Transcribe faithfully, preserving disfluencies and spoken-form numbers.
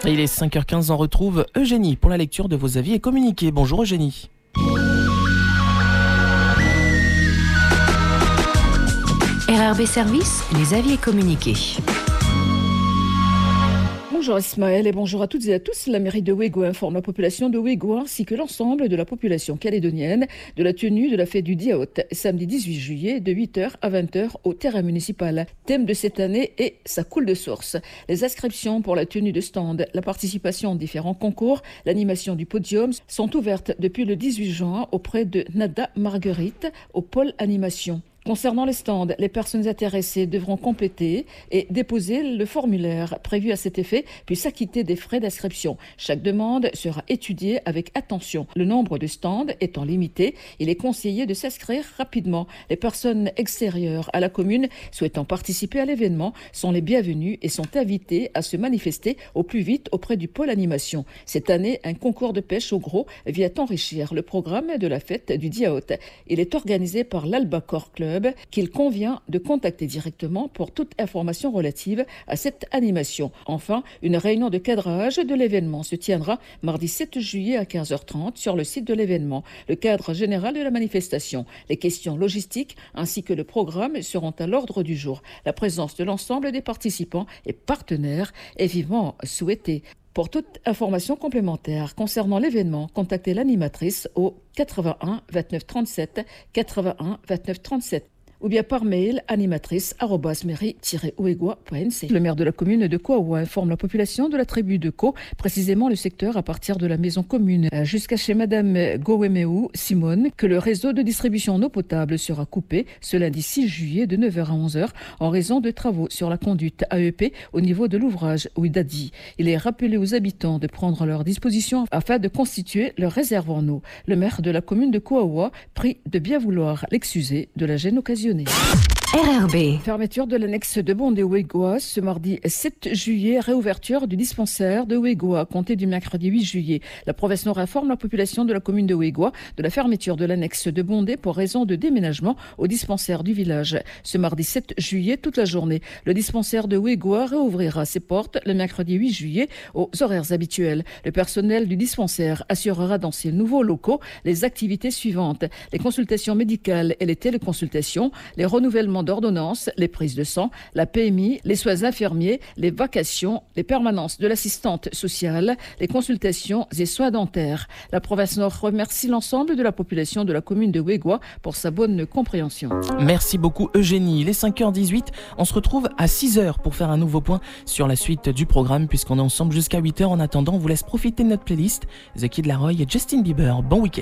Il est cinq heures quinze, on retrouve Eugénie pour la lecture de vos avis et communiqués. Bonjour Eugénie. R R B Service, les avis et communiqués. Bonjour Ismaël et bonjour à toutes et à tous. La mairie de Ouégo informe la population de Ouégo ainsi que l'ensemble de la population calédonienne de la tenue de la fête du Diaout, samedi dix-huit juillet de huit heures à vingt heures au terrain municipal. Thème de cette année est « Ça coule de source ». Les inscriptions pour la tenue de stand, la participation aux différents concours, l'animation du podium sont ouvertes depuis le dix-huit juin auprès de Nada Marguerite au pôle animation. Concernant les stands, les personnes intéressées devront compléter et déposer le formulaire prévu à cet effet, puis s'acquitter des frais d'inscription. Chaque demande sera étudiée avec attention. Le nombre de stands étant limité, il est conseillé de s'inscrire rapidement. Les personnes extérieures à la commune souhaitant participer à l'événement sont les bienvenues et sont invitées à se manifester au plus vite auprès du pôle animation. Cette année, un concours de pêche au gros vient enrichir le programme de la fête du Diaout. Il est organisé par l'Albacore Club, qu'il convient de contacter directement pour toute information relative à cette animation. Enfin, une réunion de cadrage de l'événement se tiendra mardi sept juillet à quinze heures trente sur le site de l'événement. Le cadre général de la manifestation, les questions logistiques ainsi que le programme seront à l'ordre du jour. La présence de l'ensemble des participants et partenaires est vivement souhaitée. Pour toute information complémentaire concernant l'événement, contactez l'animatrice au quatre-vingt-un vingt-neuf trente-sept quatre-vingt-un vingt-neuf trente-sept ou bien par mail animatrice arobase mairie tiret ouégois point n c. Le maire de la commune de Kouaoua informe la population de la tribu de Ko, précisément le secteur à partir de la maison commune jusqu'à chez Madame Gowemeu Simone, que le réseau de distribution en eau potable sera coupé ce lundi six juillet de neuf heures à onze heures en raison de travaux sur la conduite A E P au niveau de l'ouvrage Ouidadi. Il est rappelé aux habitants de prendre leurs dispositions afin de constituer leur réserve en eau. Le maire de la commune de Kouaoua prie de bien vouloir l'excuser de la gêne occasionnée. R R B. Fermeture de l'annexe de Bondé-Ouégoa ce mardi sept juillet, réouverture du dispensaire de Ouégoa compté du mercredi huit juillet. La province Nord informe la population de la commune de Ouégoa de la fermeture de l'annexe de Bondé pour raison de déménagement au dispensaire du village. Ce mardi sept juillet, toute la journée, le dispensaire de Ouégoa réouvrira ses portes le mercredi huit juillet aux horaires habituels. Le personnel du dispensaire assurera dans ces nouveaux locaux les activités suivantes: les consultations médicales et les téléconsultations, les renouvellements d'ordonnances, les prises de sang, la P M I, les soins infirmiers, les vacations, les permanences de l'assistante sociale, les consultations et soins dentaires. La province Nord remercie l'ensemble de la population de la commune de Ouégoa pour sa bonne compréhension. Merci beaucoup Eugénie. Il est cinq heures dix-huit, on se retrouve à six heures pour faire un nouveau point sur la suite du programme puisqu'on est ensemble jusqu'à huit heures. En attendant, on vous laisse profiter de notre playlist The Kid Laroi et Justin Bieber. Bon week-end.